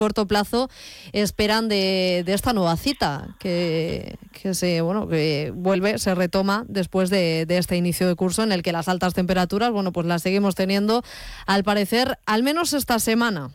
corto plazo esperan de esta nueva cita que se retoma después de este inicio de curso en el que las altas temperaturas, pues las seguimos teniendo, al parecer, al menos esta semana?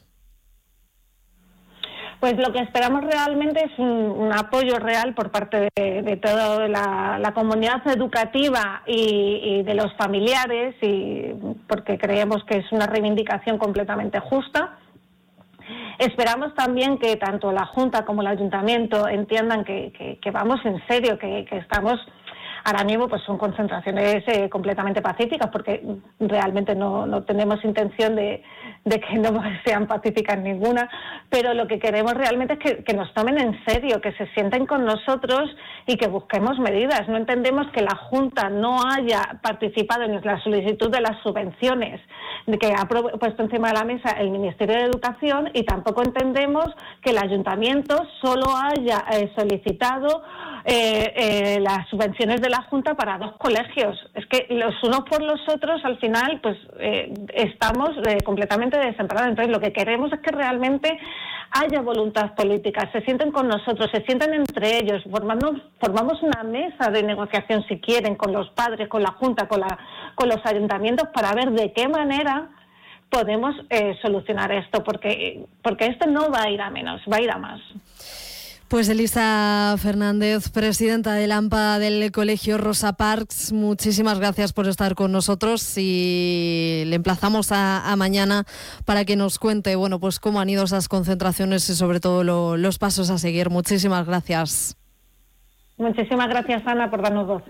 Pues lo que esperamos realmente es un apoyo real por parte de toda la comunidad educativa y de los familiares, y porque creemos que es una reivindicación completamente justa. Esperamos también que tanto la Junta como el Ayuntamiento entiendan que vamos en serio, que estamos... Ahora mismo pues son concentraciones completamente pacíficas, porque realmente no tenemos intención de que no sean pacíficas ninguna, pero lo que queremos realmente es que nos tomen en serio, que se sienten con nosotros y que busquemos medidas. No entendemos que la Junta no haya participado en la solicitud de las subvenciones que ha puesto encima de la mesa el Ministerio de Educación, y tampoco entendemos que el Ayuntamiento solo haya solicitado las subvenciones de la Junta para 2 colegios. Es que los unos por los otros, al final, pues estamos completamente desamparados. Entonces, lo que queremos es que realmente haya voluntad política, se sienten con nosotros, se sienten entre ellos, formamos una mesa de negociación, si quieren, con los padres, con la Junta, con los ayuntamientos, para ver de qué manera podemos solucionar esto, porque esto no va a ir a menos, va a ir a más. Pues Elisa Fernández, presidenta del AMPA del Colegio Rosa Parks, muchísimas gracias por estar con nosotros, y le emplazamos a mañana para que nos cuente pues cómo han ido esas concentraciones y sobre todo los pasos a seguir. Muchísimas gracias. Muchísimas gracias, Ana, por darnos voz.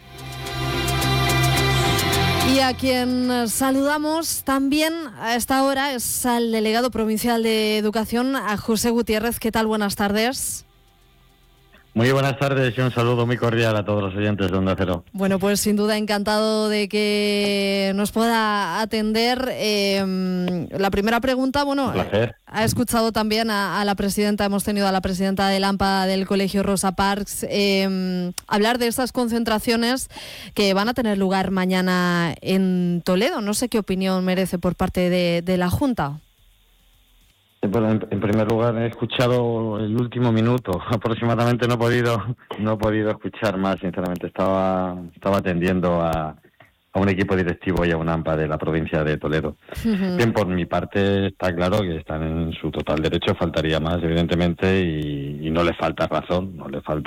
Y a quien saludamos también a esta hora es al delegado provincial de Educación, a José Gutiérrez. ¿Qué tal? Buenas tardes. Muy buenas tardes y un saludo muy cordial a todos los oyentes de Onda Cero. Bueno, pues sin duda encantado de que nos pueda atender. La primera pregunta, un placer. Ha escuchado también a la presidenta, hemos tenido a la presidenta del AMPA del Colegio Rosa Parks hablar de estas concentraciones que van a tener lugar mañana en Toledo. No sé qué opinión merece por parte de la Junta. Bueno, en primer lugar, he escuchado el último minuto, aproximadamente no he podido escuchar más, sinceramente. Estaba atendiendo a un equipo directivo y a un AMPA de la provincia de Toledo. Uh-huh. Bien, por mi parte está claro que están en su total derecho, faltaría más, evidentemente, y no le falta razón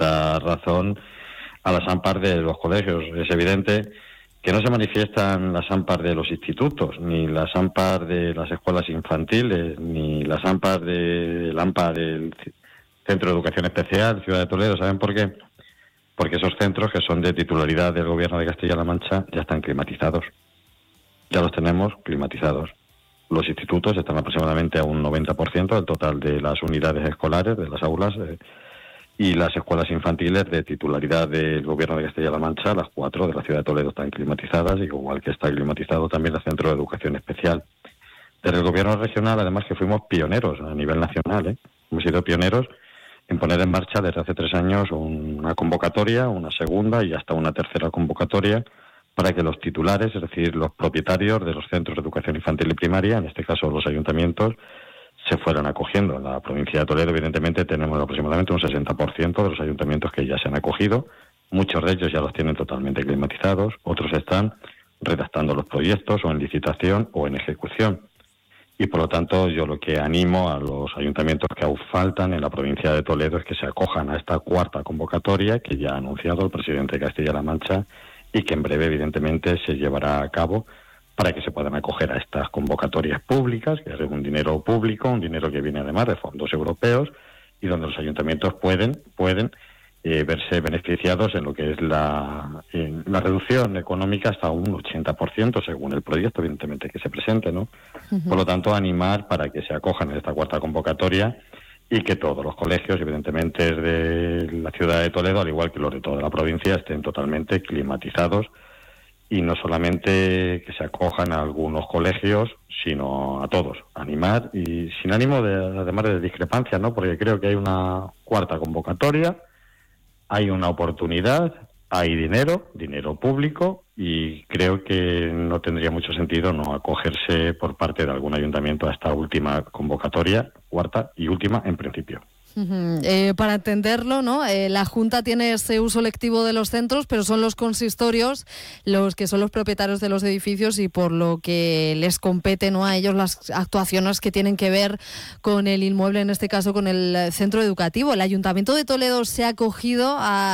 a las AMPAs de los colegios. Es evidente que no se manifiestan las AMPAs de los institutos, ni las AMPAs de las escuelas infantiles, ni las AMPAs del AMPA del Centro de Educación Especial, Ciudad de Toledo. ¿Saben por qué? Porque esos centros, que son de titularidad del Gobierno de Castilla-La Mancha, ya están climatizados. Ya los tenemos climatizados. Los institutos están aproximadamente a un 90% del total de las unidades escolares, de las aulas, y las escuelas infantiles de titularidad del Gobierno de Castilla-La Mancha, las 4 de la ciudad de Toledo, están climatizadas, igual que está climatizado también el Centro de Educación Especial. Desde el Gobierno regional, además, que fuimos pioneros a nivel nacional, hemos sido pioneros en poner en marcha desde hace 3 años una convocatoria, una segunda y hasta una tercera convocatoria, para que los titulares, es decir, los propietarios de los centros de educación infantil y primaria, en este caso los ayuntamientos, se fueran acogiendo. En la provincia de Toledo, evidentemente, tenemos aproximadamente un 60% de los ayuntamientos que ya se han acogido. Muchos de ellos ya los tienen totalmente climatizados, otros están redactando los proyectos o en licitación o en ejecución. Y por lo tanto, yo lo que animo a los ayuntamientos que aún faltan en la provincia de Toledo es que se acojan a esta 4ª convocatoria que ya ha anunciado el presidente de Castilla-La Mancha y que en breve, evidentemente, se llevará a cabo, para que se puedan acoger a estas convocatorias públicas, que es un dinero público, un dinero que viene además de fondos europeos, y donde los ayuntamientos pueden verse beneficiados en lo que es la reducción económica hasta un 80%, según el proyecto, evidentemente, que se presente, ¿no? Uh-huh. Por lo tanto, animar para que se acojan a esta 4ª convocatoria y que todos los colegios, evidentemente, de la ciudad de Toledo, al igual que los de toda la provincia, estén totalmente climatizados, y no solamente que se acojan a algunos colegios, sino a todos. Animar, y sin ánimo además de discrepancia, ¿no? Porque creo que hay una 4ª convocatoria, hay una oportunidad, hay dinero público, y creo que no tendría mucho sentido no acogerse por parte de algún ayuntamiento a esta última convocatoria, cuarta y última en principio. Para entenderlo, ¿no? La Junta tiene ese uso lectivo de los centros, pero son los consistorios los que son los propietarios de los edificios y por lo que les compete, ¿no?, a ellos las actuaciones que tienen que ver con el inmueble, en este caso con el centro educativo. ¿El Ayuntamiento de Toledo se ha acogido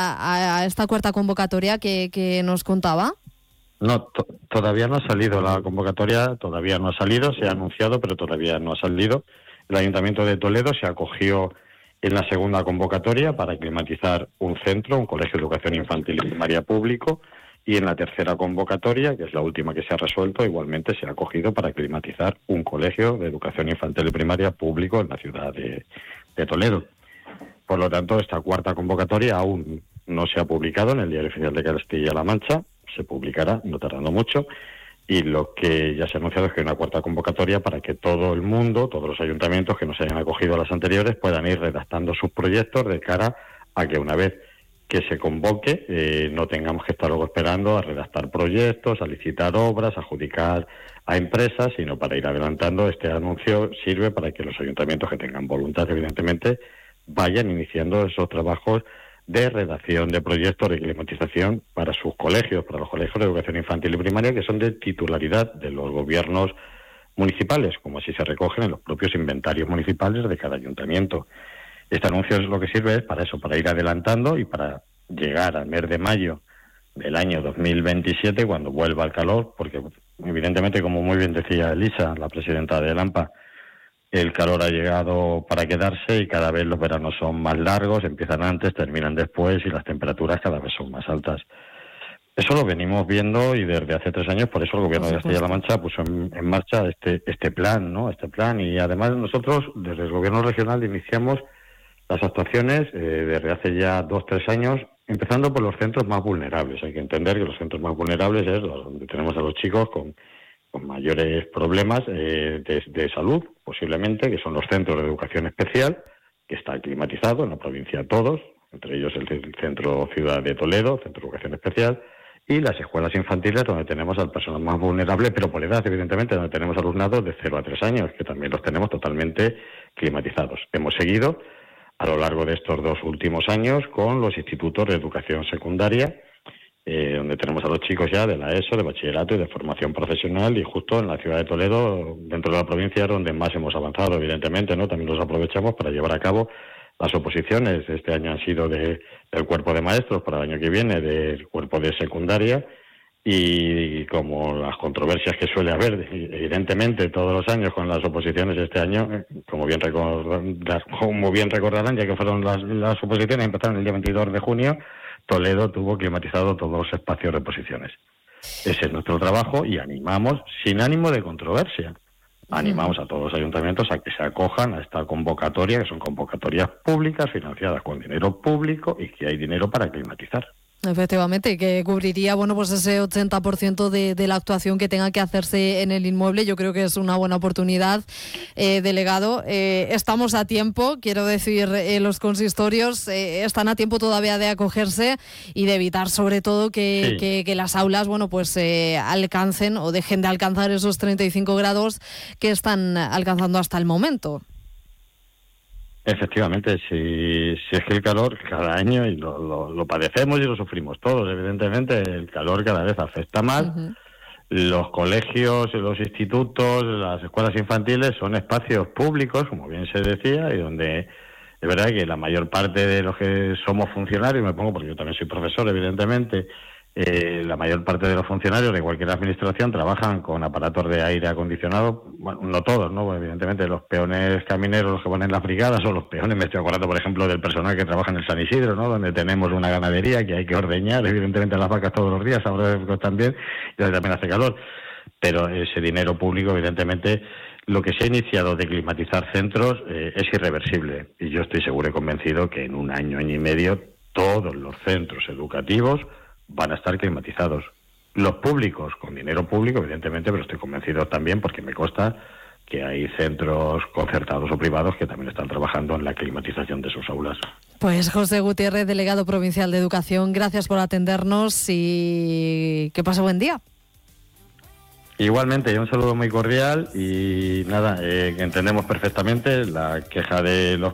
a esta cuarta convocatoria que nos contaba? No, todavía no ha salido la convocatoria, se ha anunciado, pero todavía no ha salido. El Ayuntamiento de Toledo se acogió en la segunda convocatoria para climatizar un centro, un colegio de educación infantil y primaria público, y en la tercera convocatoria, que es la última que se ha resuelto, igualmente se ha acogido para climatizar un colegio de educación infantil y primaria público en la ciudad de Toledo. Por lo tanto, esta cuarta convocatoria aún no se ha publicado en el Diario Oficial de Castilla-La Mancha, se publicará, no tardando mucho, y lo que ya se ha anunciado es que hay una cuarta convocatoria para que todo el mundo, todos los ayuntamientos que no se hayan acogido a las anteriores, puedan ir redactando sus proyectos de cara a que una vez que se convoque no tengamos que estar luego esperando a redactar proyectos, a licitar obras, a adjudicar a empresas, sino para ir adelantando. Este anuncio sirve para que los ayuntamientos que tengan voluntad, evidentemente, vayan iniciando esos trabajos de redacción de proyectos de climatización para sus colegios, para los colegios de educación infantil y primaria, que son de titularidad de los gobiernos municipales, como así se recogen en los propios inventarios municipales de cada ayuntamiento. Este anuncio es lo que sirve para eso, para ir adelantando y para llegar al mes de mayo del año 2027, cuando vuelva el calor, porque evidentemente, como muy bien decía Elisa, la presidenta de AMPA, el calor ha llegado para quedarse y cada vez los veranos son más largos, empiezan antes, terminan después y las temperaturas cada vez son más altas. Eso lo venimos viendo y desde hace 3 años, por eso el Gobierno de Castilla-La Mancha puso en marcha este plan, ¿no? Este plan, y además nosotros desde el Gobierno regional iniciamos las actuaciones desde hace ya 2-3 años, empezando por los centros más vulnerables. Hay que entender que los centros más vulnerables es donde tenemos a los chicos con mayores problemas de salud, posiblemente, que son los centros de educación especial, que está climatizado en la provincia todos, entre ellos el Centro Ciudad de Toledo, Centro de Educación Especial, y las escuelas infantiles, donde tenemos al personal más vulnerable, pero por edad, evidentemente, donde tenemos alumnados de 0 a 3 años, que también los tenemos totalmente climatizados. Hemos seguido a lo largo de estos 2 últimos años con los institutos de educación secundaria, donde tenemos a los chicos ya de la ESO, de bachillerato y de formación profesional, y justo en la ciudad de Toledo, dentro de la provincia, donde más hemos avanzado, evidentemente, ¿no? También los aprovechamos para llevar a cabo las oposiciones. Este año han sido del cuerpo de maestros, para el año que viene del cuerpo de secundaria, y como las controversias que suele haber, evidentemente, todos los años con las oposiciones, este año, como bien recordarán, ya que fueron las oposiciones, empezaron el día 22 de junio, Toledo tuvo climatizado todos los espacios de oposiciones. Ese es nuestro trabajo y animamos, sin ánimo de controversia, animamos a todos los ayuntamientos a que se acojan a esta convocatoria, que son convocatorias públicas, financiadas con dinero público y que hay dinero para climatizar. Efectivamente, que cubriría pues ese 80% de la actuación que tenga que hacerse en el inmueble. Yo creo que es una buena oportunidad, delegado. Estamos a tiempo, quiero decir, los consistorios están a tiempo todavía de acogerse y de evitar sobre todo que las aulas alcancen o dejen de alcanzar esos 35 grados que están alcanzando hasta el momento. Efectivamente, si es que el calor cada año, y lo padecemos y lo sufrimos todos, evidentemente, el calor cada vez afecta más. Uh-huh. Los colegios, los institutos, las escuelas infantiles son espacios públicos, como bien se decía, y donde es verdad que la mayor parte de los que somos funcionarios, me pongo porque yo también soy profesor, evidentemente, la mayor parte de los funcionarios de cualquier administración trabajan con aparatos de aire acondicionado, bueno, no todos, ¿no? Evidentemente los peones camineros, los que ponen las brigadas, o los peones, me estoy acordando, por ejemplo, del personal que trabaja en el San Isidro, ¿no? Donde tenemos una ganadería que hay que ordeñar, evidentemente, las vacas todos los días, ahora también, y también hace calor. Pero ese dinero público, evidentemente, lo que se ha iniciado de climatizar centros es irreversible. Y yo estoy seguro y convencido que en un año y medio todos los centros educativos van a estar climatizados. Los públicos, con dinero público, evidentemente, pero estoy convencido también, porque me consta que hay centros concertados o privados que también están trabajando en la climatización de sus aulas. Pues José Gutiérrez, delegado provincial de Educación, gracias por atendernos y que pase buen día. Igualmente, un saludo muy cordial y nada, entendemos perfectamente la queja de los